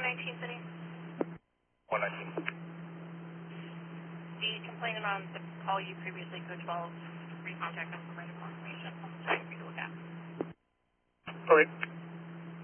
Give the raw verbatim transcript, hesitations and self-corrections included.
nineteen City. one nineteen. The complainant on the call you previously, code twelve, recontact us for medical information. Sorry for you to look at. Okay.